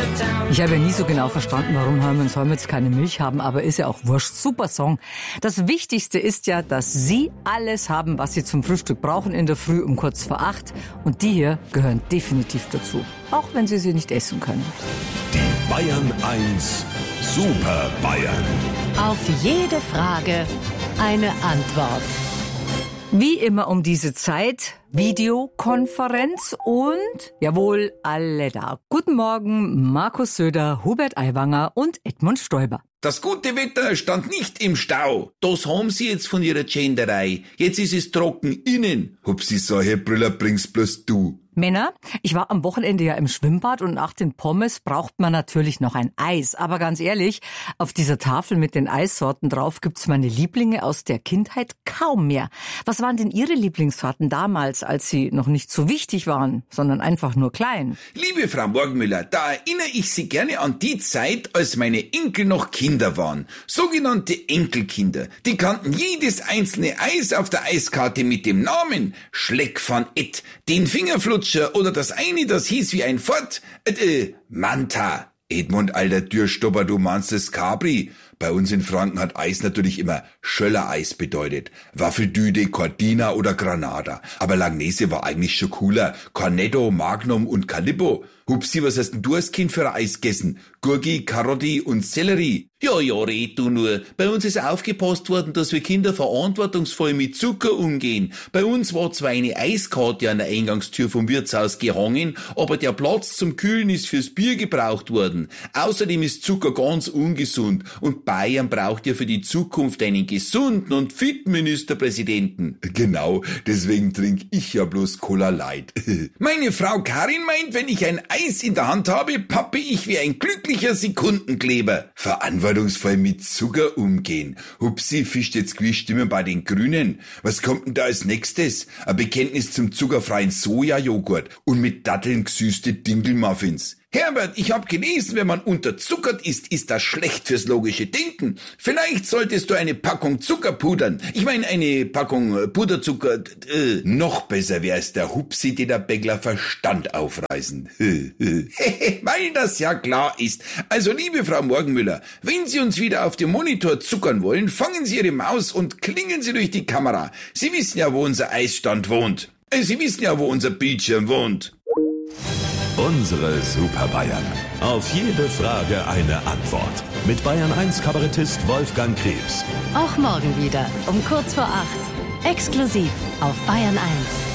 Ich habe ja nie so genau verstanden, warum Hermanns Hermits keine Milch haben, aber ist ja auch wurscht. Super Song. Das Wichtigste ist ja, dass Sie alles haben, was Sie zum Frühstück brauchen in der Früh um kurz vor 8. Und die hier gehören definitiv dazu. Auch wenn Sie sie nicht essen können. Die Bayern 1 Super Bayern. Auf jede Frage eine Antwort. Wie immer um diese Zeit, Videokonferenz und, jawohl, alle da. Guten Morgen, Markus Söder, Hubert Aiwanger und Edmund Stoiber. Das gute Wetter stand nicht im Stau. Das haben sie jetzt von ihrer Genderei. Jetzt ist es trocken innen. Hupsi, solche Brüller bringst bloß du. Männer, ich war am Wochenende ja im Schwimmbad und nach den Pommes braucht man natürlich noch ein Eis. Aber ganz ehrlich, auf dieser Tafel mit den Eissorten drauf gibt's meine Lieblinge aus der Kindheit kaum mehr. Was waren denn Ihre Lieblingssorten damals, als sie noch nicht so wichtig waren, sondern einfach nur klein? Liebe Frau Morgenmüller, da erinnere ich Sie gerne an die Zeit, als meine Enkel noch Kinder waren. Sogenannte Enkelkinder. Die kannten jedes einzelne Eis auf der Eiskarte mit dem Namen Schleck van Ed, den Fingerflutscher oder das eine, das hieß wie ein Fort, Manta. Edmund, alter Dürrstopper, du meinst das Capri. Bei uns in Franken hat Eis natürlich immer Schöller-Eis bedeutet. Waffeldüde, Cortina oder Granada. Aber Langnese war eigentlich schon cooler. Cornetto, Magnum und Calippo. Hupsi, was hast denn du als Kind für ein Eis gegessen? Gurki, Karotti und Sellerie. Ja, red du nur. Bei uns ist aufgepasst worden, dass wir Kinder verantwortungsvoll mit Zucker umgehen. Bei uns war zwar eine Eiskarte an der Eingangstür vom Wirtshaus gehangen, aber der Platz zum Kühlen ist fürs Bier gebraucht worden. Außerdem ist Zucker ganz ungesund und Bayern braucht ja für die Zukunft einen gesunden und fitten Ministerpräsidenten. Genau, deswegen trinke ich ja bloß Cola Light. Meine Frau Karin meint, wenn ich ein Eis in der Hand habe, pappe ich wie ein glücklicher Sekundenkleber. Verantwortungsvoll mit Zucker umgehen. Hupsi, fischt jetzt gewiss Stimme bei den Grünen. Was kommt denn da als nächstes? Ein Bekenntnis zum zuckerfreien Sojajoghurt und mit Datteln gesüßte Dinkelmuffins. Herbert, ich habe gelesen, wenn man unterzuckert ist, ist das schlecht fürs logische Denken. Vielleicht solltest du eine Packung Zucker pudern. Ich meine eine Packung Puderzucker. Noch besser wär's der Hupsi, den der Bäckler Verstand aufreißen. Weil das ja klar ist. Also liebe Frau Morgenmüller, wenn Sie uns wieder auf dem Monitor zuckern wollen, fangen Sie Ihre Maus und klingeln Sie durch die Kamera. Sie wissen ja, wo unser Eisstand wohnt. Sie wissen ja, wo unser Bildschirm wohnt. Unsere Super Bayern. Auf jede Frage eine Antwort. Mit Bayern 1 Kabarettist Wolfgang Krebs. Auch morgen wieder um kurz vor 8. Exklusiv auf Bayern 1.